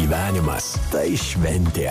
Gyvenimas tai šventė.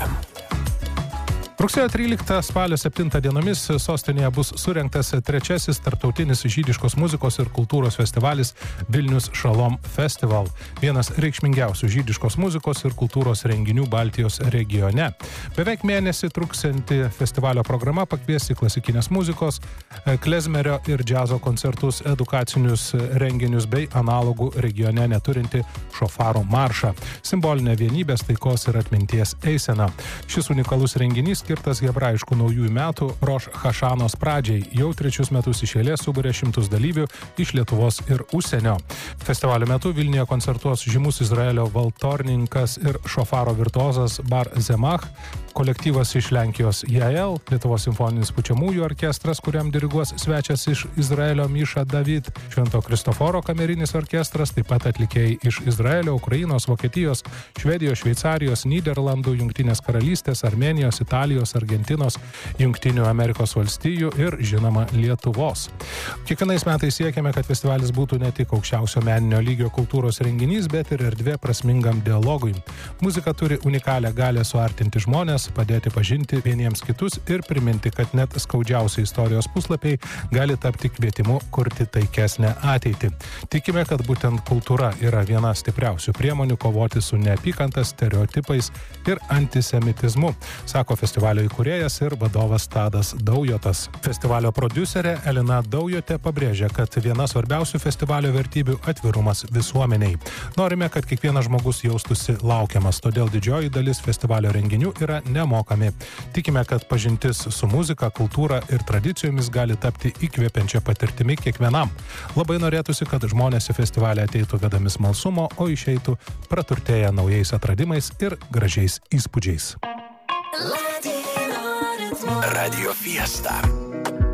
Rugsėjo 13 spalio 7 dienomis sostinėje bus surengtas trečiasis tarptautinis žydiškos muzikos ir kultūros festivalis Vilnius Shalom Festival, vienas reikšmingiausių žydiškos muzikos ir kultūros renginių Baltijos regione. Beveik mėnesį truksianti festivalio programa pakvies į klasikinės muzikos, klezmerio ir džiazo koncertus, edukacinius renginius bei analogų regione neturinti šofarų maršą, simbolinę vienybės, taikos ir atminties eiseną. Šis unikalus renginys skirtas hebrajiškų naujųjų metų Roš Hašanos pradžiai. Jau trečius metus iš eilės suburia šimtus dalyvių iš Lietuvos ir užsienio. Festivalio metu Vilniuje koncertuos žymus Izraelio valtorninkas ir šofaro virtuozas Bar Zemach, kolektyvas iš Lenkijos Jael, Lietuvos simfoninis pučiamųjų orkestras, kuriam diriguos svečias iš Izraelio Miša David, Švento Kristoforo kamerinis orkestras, taip pat atlikėjai iš Izraelio, Ukrainos, Vokietijos, Švedijos, Šveicarijos, Nyderlandų, Jungtinės karalystės, Armėnijos, Italijos, Argentinos, Jungtinių Amerikos valstijų ir, žinoma, Lietuvos. Kiekvienais metais siekiame, kad festivalis būtų ne tik aukščiausio meninio lygio kultūros renginys, bet ir erdvė prasmingam dialogui. Muzika turi unikalią galią suartinti žmonės, padėti pažinti vieniems kitus ir priminti, kad net skaudžiausi istorijos puslapiai gali tapti kvietimu kurti taikesnę ateitį. Tikime, kad būtent kultūra yra viena stipriausių priemonių kovoti su neapykanta, stereotipais ir antisemitizmu, sako festivalio įkūrėjas ir vadovas Tadas Daujotas. Festivalio prodiuserė Elina Daujotė pabrėžia, kad viena svarbiausių festivalio vertybių atvirumas visuomeniai. Norime, kad kiekvienas žmogus jaustųsi laukiamas, todėl didžioji dalis festivalio renginių yra nemokami. Tikime, kad pažintis su muzika, kultūra ir tradicijomis gali tapti įkvepiančia patirtimi kiekvienam. Labai norėtųsi, kad žmonės į festivalį ateitų vedami smalsumo, o išeitų praturtėję naujais atradimais ir gražiais įspūdžiais. Radio Fiesta.